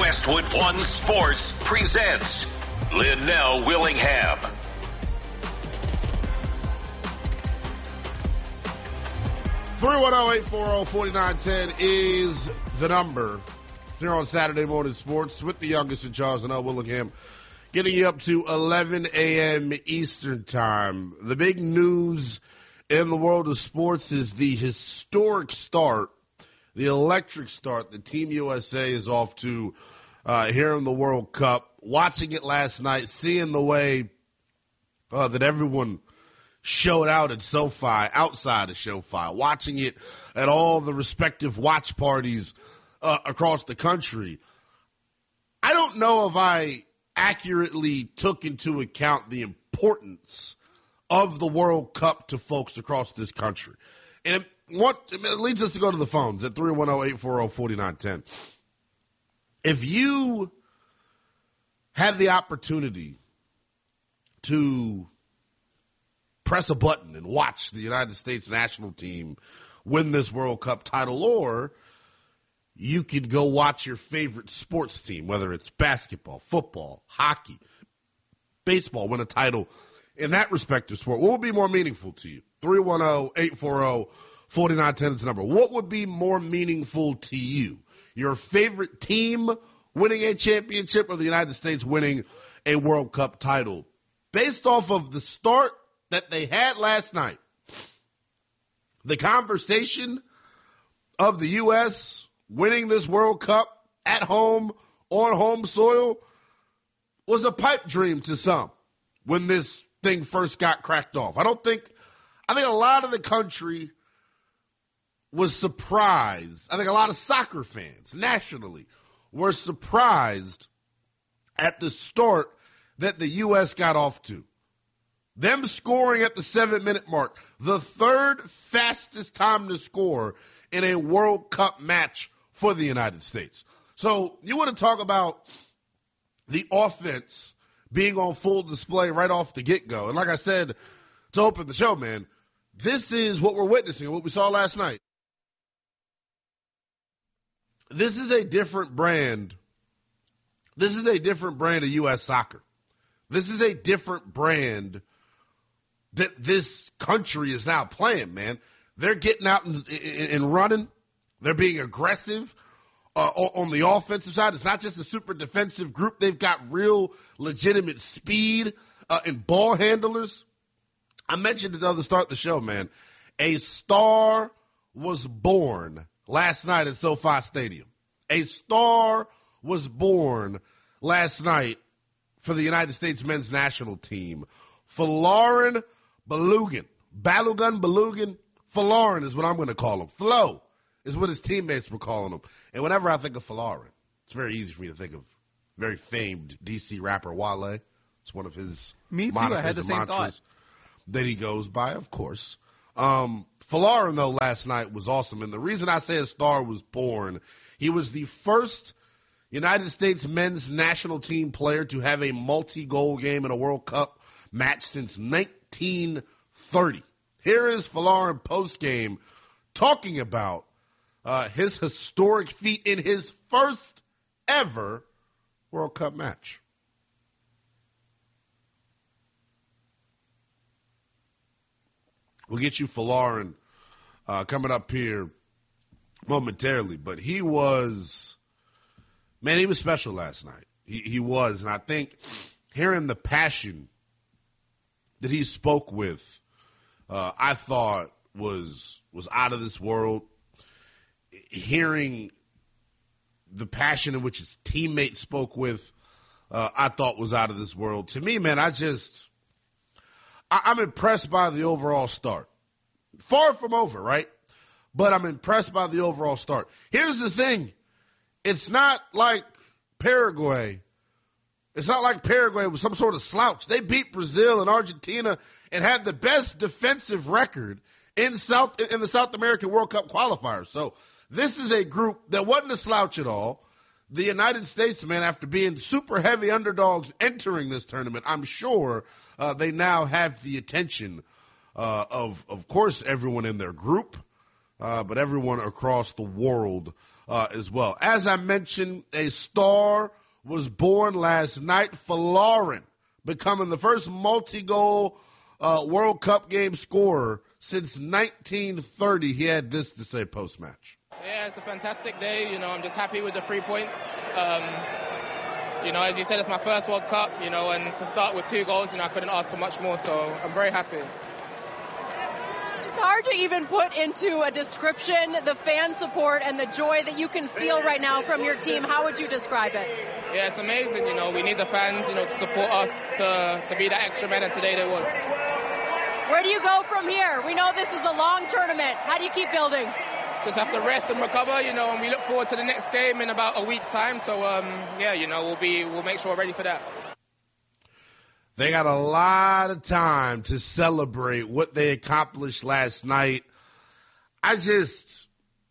Westwood One Sports presents Linnell Willingham. Three 840 is the number here on Saturday Morning Sports with the youngest in Charles, Linnell Willingham, getting you up to 11 a.m. Eastern Time. The big news in the world of sports is the historic start, the electric start that Team USA is off to here in the World Cup. Watching it last night, seeing the way that everyone showed out at SoFi, outside of SoFi, watching it at all the respective watch parties across the country. I don't know if I accurately took into account the importance of the World Cup to folks across this country. And it leads us to go to the phones at 310-840-4910. If you have the opportunity to press a button and watch the United States national team win this World Cup title, or you could go watch your favorite sports team, whether it's basketball, football, hockey, baseball, win a title in that respective sport, what would be more meaningful to you? 310-840-4910 is the number. What would be more meaningful to you? Your favorite team winning a championship or the United States winning a World Cup title? Based off of the start that they had last night, the conversation of the U.S. winning this World Cup at home, on home soil, was a pipe dream to some when this thing first got cracked off. I think a lot of the country was surprised. I think a lot of soccer fans nationally were surprised at the start that the U.S. got off to. Them scoring at the 7-minute mark, the third fastest time to score in a World Cup match for the United States. So you want to talk about the offense being on full display right off the get-go. And like I said to open the show, man, this is what we're witnessing, what we saw last night. This is a different brand. This is a different brand of U.S. soccer. This is a different brand that this country is now playing, man. They're getting out and running. They're being aggressive on the offensive side. It's not just a super defensive group. They've got real legitimate speed and ball handlers. I mentioned it at the start of the show, man. A star was born last night at SoFi Stadium. A star was born last night for the United States men's national team. Folarin Balogun. Folarin is what I'm going to call him. Flo is what his teammates were calling him. And whenever I think of Folarin, it's very easy for me to think of very famed DC rapper Wale. It's one of his monikers, I had the same mantras thought that he goes by, of course. Folarin, though, last night was awesome. And the reason I say a star was born, he was the first United States men's national team player to have a multi-goal game in a World Cup match since 1930. Here is Folarin post-game talking about his historic feat in his first ever World Cup match. We'll get you Folarin coming up here momentarily, but he was special last night. He was, and I think hearing the passion that he spoke with, I thought was out of this world. Hearing the passion in which his teammates spoke with, I thought was out of this world. To me, man, I'm impressed by the overall start. Far from over, right? But I'm impressed by the overall start. Here's the thing. It's not like Paraguay. It's not like Paraguay was some sort of slouch. They beat Brazil and Argentina and had the best defensive record in the South American World Cup qualifiers. So this is a group that wasn't a slouch at all. The United States, man, after being super heavy underdogs entering this tournament, I'm sure they now have the attention of course, everyone in their group, but everyone across the world as well. As I mentioned, a star was born last night for Lauren, becoming the first multi-goal World Cup game scorer since 1930. He had this to say post-match. Yeah, it's a fantastic day. I'm just happy with the 3 points. As you said, it's my first World Cup, and to start with 2 goals, I couldn't ask for much more, so I'm very happy. It's hard to even put into a description the fan support and the joy that you can feel right now from your team. How would you describe it? Yeah, it's amazing. We need the fans, to support us, to be that extra man, and today there was. Where do you go from here? We know this is a long tournament. How do you keep building? Just have to rest and recover, and we look forward to the next game in about a week's time. So, we'll make sure we're ready for that. They got a lot of time to celebrate what they accomplished last night. This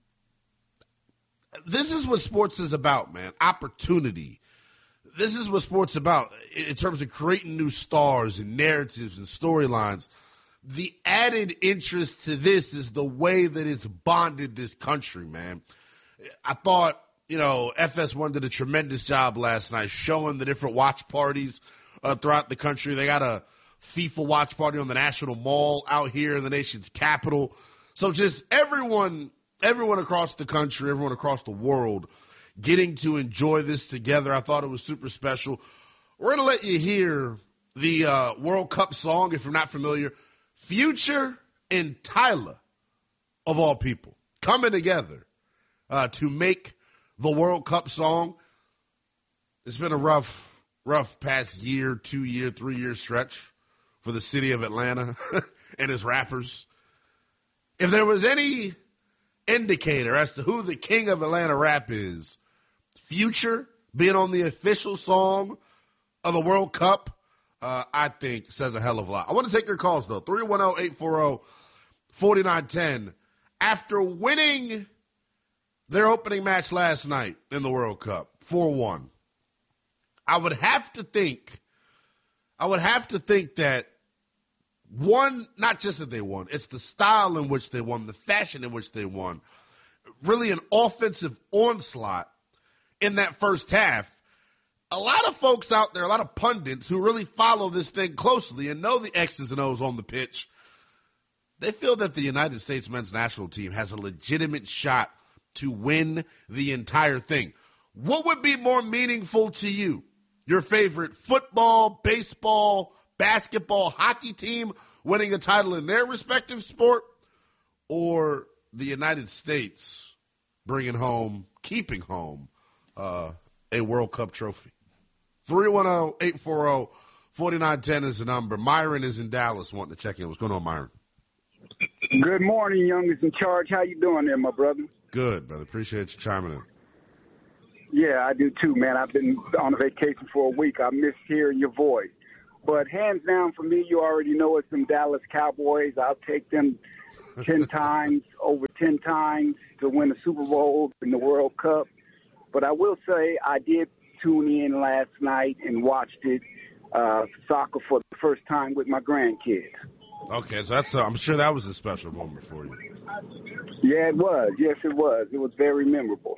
is what sports is about, man. Opportunity. This is what sports is about in terms of creating new stars and narratives and storylines. The added interest to this is the way that it's bonded this country, man. I thought, FS1 did a tremendous job last night showing the different watch parties throughout the country. They got a FIFA watch party on the National Mall out here in the nation's capital. So just everyone across the country, everyone across the world getting to enjoy this together. I thought it was super special. We're going to let you hear the World Cup song, if you're not familiar. Future and Tyler, of all people, coming together to make the World Cup song. It's been a rough past year, 2 year, 3 year stretch for the city of Atlanta and its rappers. If there was any indicator as to who the king of Atlanta rap is, Future being on the official song of the World Cup, I think says a hell of a lot. I want to take your calls, though. 310-840-4910. After winning their opening match last night in the World Cup, 4-1, I would have to think that one, not just that they won, it's the style in which they won, the fashion in which they won, really an offensive onslaught in that first half. A lot of folks out there, a lot of pundits who really follow this thing closely and know the X's and O's on the pitch, they feel that the United States men's national team has a legitimate shot to win the entire thing. What would be more meaningful to you? Your favorite football, baseball, basketball, hockey team winning a title in their respective sport, or the United States keeping home a World Cup trophy? 310-840-4910 is the number. Myron is in Dallas wanting to check in. What's going on, Myron? Good morning, youngest in charge. How you doing there, my brother? Good, brother. Appreciate you chiming in. Yeah, I do too, man. I've been on a vacation for a week. I miss hearing your voice. But hands down for me, you already know it's them Dallas Cowboys. I'll take them 10 times, over 10 times to win the Super Bowl and the World Cup. But I will say I did tune in last night and watched it, soccer for the first time with my grandkids. Okay, so I'm sure that was a special moment for you. Yeah, it was. Yes, it was. It was very memorable.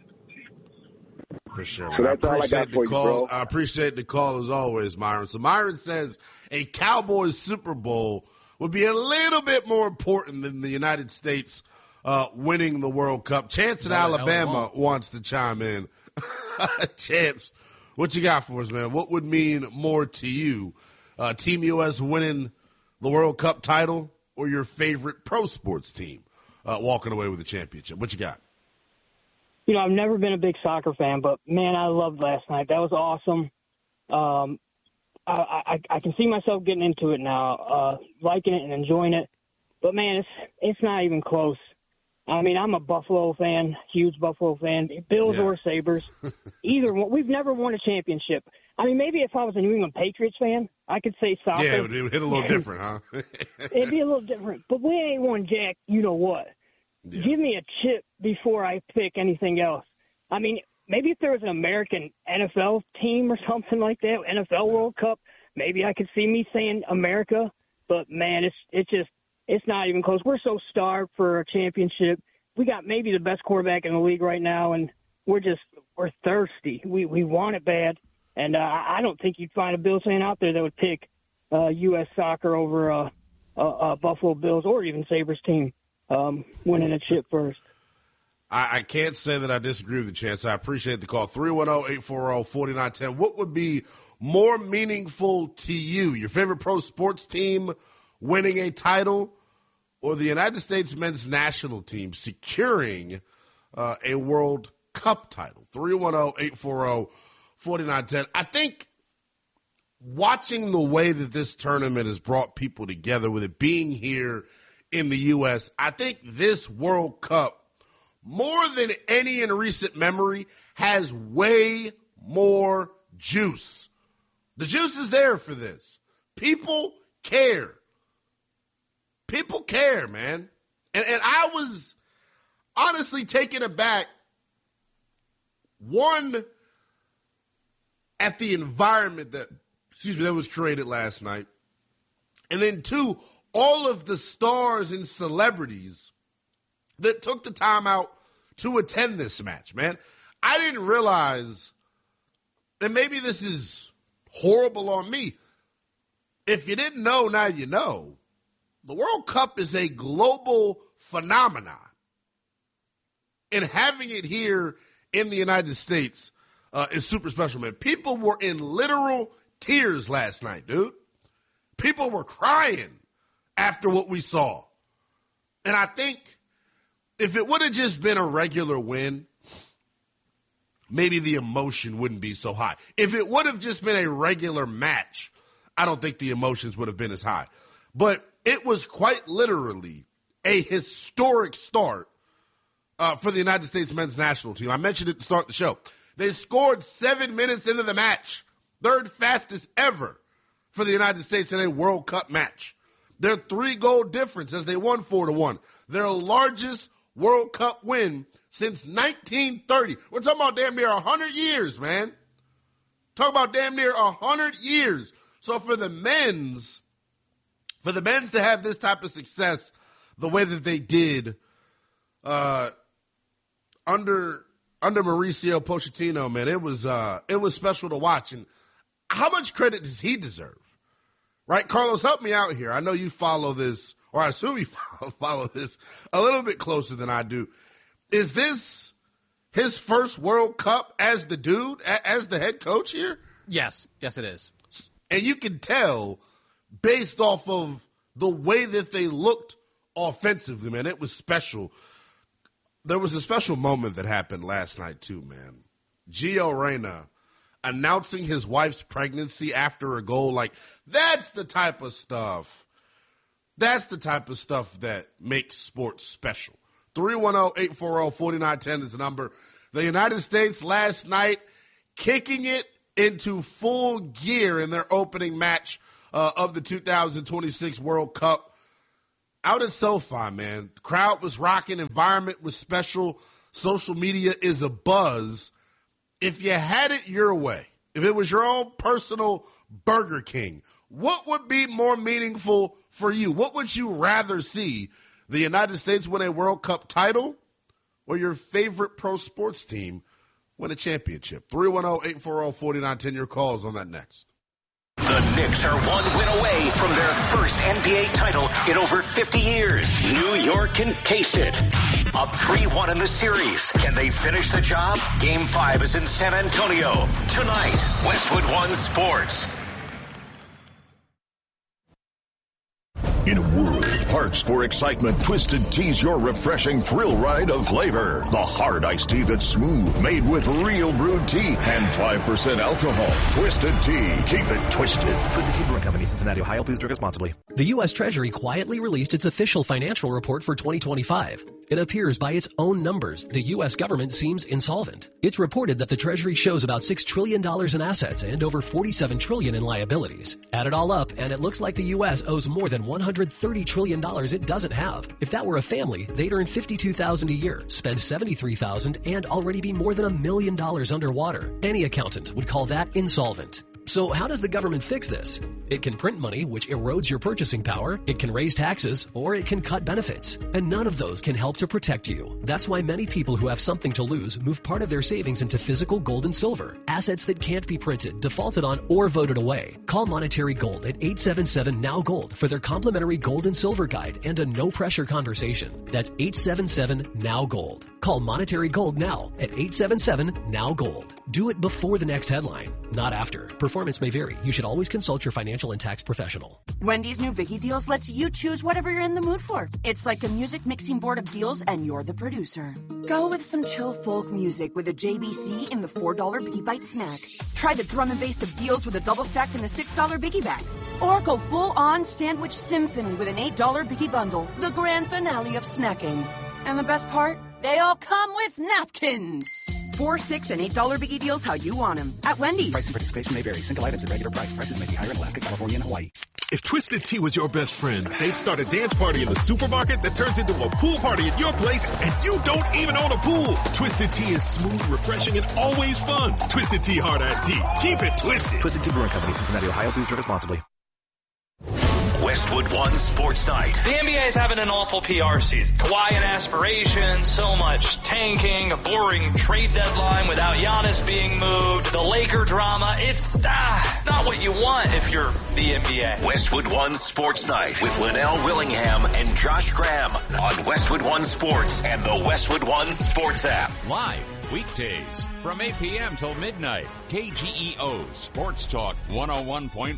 For sure. So that's all I got for you, bro. I appreciate the call as always, Myron. So Myron says a Cowboys Super Bowl would be a little bit more important than the United States winning the World Cup. Chance in Alabama wants to chime in. Chance, what you got for us, man? What would mean more to you? Team U.S. winning the World Cup title or your favorite pro sports team walking away with the championship? What you got? I've never been a big soccer fan, but, man, I loved last night. That was awesome. I can see myself getting into it now, liking it and enjoying it. But, man, it's not even close. I mean, I'm a Buffalo fan, huge Buffalo fan, Bills or Sabres. Either one. We've never won a championship. I mean, maybe if I was a New England Patriots fan, I could say soccer. Yeah, it would hit a little different, huh? It'd be a little different. But we ain't won jack, you know what. Yeah. Give me a chip before I pick anything else. I mean, maybe if there was an American NFL team or something like that, NFL World Cup, maybe I could see me saying America. But, man, it's not even close. We're so starved for a championship. we got maybe the best quarterback in the league right now, and we're thirsty. We want it bad, and I don't think you'd find a Bills fan out there that would pick U.S. Soccer over Buffalo Bills or even Sabres team winning a chip first. I can't say that I disagree with you, Chance. I appreciate the call. 310-840-4910. What would be more meaningful to you? Your favorite pro sports team winning a title or the United States men's national team securing a World Cup title? 310-840-4910. I think watching the way that this tournament has brought people together, with it being here in the U.S., I think this World Cup, more than any in recent memory, has way more juice. The juice is there for this. People care. People care, man. And I was honestly taken aback, one, at the environment that was created last night, and then two, all of the stars and celebrities that took the time out to attend this match, man. I didn't realize, and maybe this is horrible on me, if you didn't know, now you know, the World Cup is a global phenomenon. And having it here in the United States is super special, man. People were in literal tears last night, dude. People were crying after what we saw. And I think if it would have just been a regular win, maybe the emotion wouldn't be so high. If it would have just been a regular match, I don't think the emotions would have been as high. But it was quite literally a historic start for the United States men's national team. I mentioned it to start the show. They scored 7 minutes into the match, third fastest ever for the United States in a World Cup match. Their 3-goal difference as they won 4-1. Their largest World Cup win since 1930. We're talking about damn near 100 years, man. Talking about damn near 100 years. So for the men's to have this type of success the way that they did under Mauricio Pochettino, man, it was special to watch. And how much credit does he deserve? Right? Carlos, help me out here. I know you follow this, or I assume you follow this a little bit closer than I do. Is this his first World Cup as the dude, as the head coach here? Yes. Yes, it is. And you can tell based off of the way that they looked offensively, man. It was special. There was a special moment that happened last night, too, man. Gio Reyna announcing his wife's pregnancy after a goal, like, that's the type of stuff. That's the type of stuff that makes sports special. 310-840-4910 is the number. The United States last night kicking it into full gear in their opening match of the 2026 World Cup. Out at SoFi, man. The crowd was rocking. Environment was special. Social media is a buzz. If you had it your way, if it was your own personal Burger King, what would be more meaningful for you? What would you rather see? The United States win a World Cup title or your favorite pro sports team win a championship? 310-840-4910. Your calls on that next. The Knicks are one win away from their first NBA title in over 50 years. New York can taste it. Up 3-1 in the series. Can they finish the job? Game 5 is in San Antonio. Tonight, Westwood One Sports. In a world of hearts for excitement, Twisted Tea's your refreshing thrill ride of flavor. The hard iced tea that's smooth, made with real brewed tea and 5% alcohol. Twisted Tea. Keep it twisted. Twisted Tea Brewing Company, Cincinnati, Ohio. Please drink responsibly. The U.S. Treasury quietly released its official financial report for 2025. It appears by its own numbers, the U.S. government seems insolvent. It's reported that the Treasury shows about $6 trillion in assets and over $47 trillion in liabilities. Add it all up, and it looks like the U.S. owes more than $130 trillion it doesn't have. If that were a family, they'd earn $52,000 a year, spend $73,000, and already be more than $1 million underwater. Any accountant would call that insolvent. So how does the government fix this? It can print money, which erodes your purchasing power, it can raise taxes, or it can cut benefits. And none of those can help to protect you. That's why many people who have something to lose move part of their savings into physical gold and silver, assets that can't be printed, defaulted on, or voted away. Call Monetary Gold at 877-NOW-GOLD for their complimentary gold and silver guide and a no-pressure conversation. That's 877-NOW-GOLD. Call Monetary Gold now at 877-NOW-GOLD. Do it before the next headline, not after. Performance may vary. You should always consult your financial and tax professional. Wendy's new Biggie Deals lets you choose whatever you're in the mood for. It's like a music mixing board of deals, and you're the producer. Go with some chill folk music with a JBC in the $4 Biggie Bite snack. Try the drum and bass of deals with a double stack in the $6 Biggie Bag. Or go full-on sandwich symphony with an $8 Biggie Bundle, the grand finale of snacking. And the best part? They all come with napkins. $4, $6, and $8 Biggie Deals how you want them at Wendy's. Price and participation may vary. Single items at regular price. Prices may be higher in Alaska, California, and Hawaii. If Twisted Tea was your best friend, they'd start a dance party in the supermarket that turns into a pool party at your place, and you don't even own a pool. Twisted Tea is smooth, refreshing, and always fun. Twisted Tea Hard Iced Tea. Keep it twisted. Twisted Tea Brewing Company, Cincinnati, Ohio. Please drink responsibly. Westwood One Sports Night. The NBA is having an awful PR season. Kawhi and aspirations, so much tanking, a boring trade deadline without Giannis being moved, the Laker drama. It's not what you want if you're the NBA. Westwood One Sports Night with Linnell Willingham and Josh Graham on Westwood One Sports and the Westwood One Sports app. Live weekdays from 8 p.m. till midnight. KGEO Sports Talk 101.1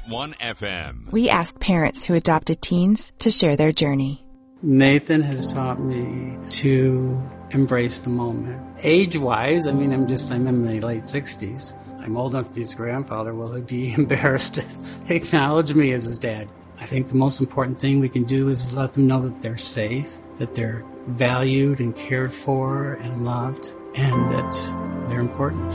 FM. We asked parents who adopted teens to share their journey. Nathan has taught me to embrace the moment. Age-wise, I'm in my late 60s. I'm old enough to be his grandfather. Will he be embarrassed to acknowledge me as his dad? I think the most important thing we can do is let them know that they're safe, that they're valued and cared for and loved, and that they're important.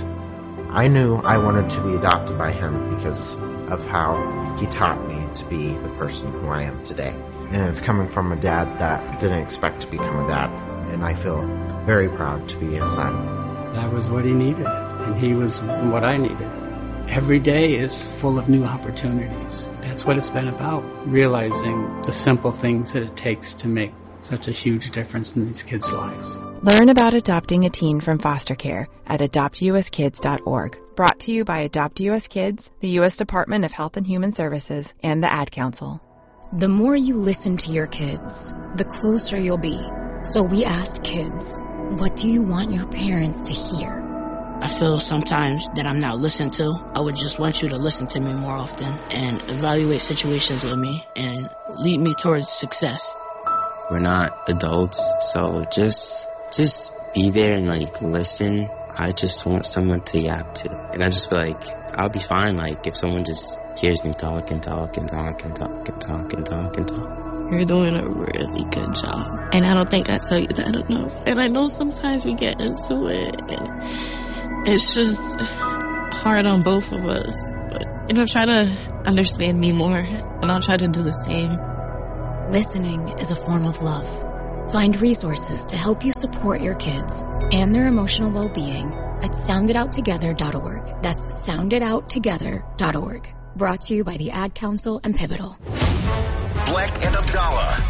I knew I wanted to be adopted by him because of how he taught me to be the person who I am today. And it's coming from a dad that didn't expect to become a dad, and I feel very proud to be his son. That was what he needed, and he was what I needed. Every day is full of new opportunities. That's what it's been about, realizing the simple things that it takes to make such a huge difference in these kids' lives. Learn about adopting a teen from foster care at adoptuskids.org. Brought to you by Adopt US Kids, the U.S. Department of Health and Human Services, and the Ad Council. The more you listen to your kids, the closer you'll be. So we asked kids, what do you want your parents to hear? I feel sometimes that I'm not listened to. I would just want you to listen to me more often and evaluate situations with me and lead me towards success. We're not adults, so just be there and listen. I just want someone to yap to. And I just feel like I'll be fine if someone just hears me talk and talk and talk and talk and talk and talk and talk. You're doing a really good job. And I don't think I tell you that enough. And I know sometimes we get into it and it's just hard on both of us. But try to understand me more and I'll try to do the same. Listening is a form of love. Find resources to help you support your kids and their emotional well-being at sounditouttogether.org. That's sounditouttogether.org. Brought to you by the Ad Council and Pivotal. Black and Abdallah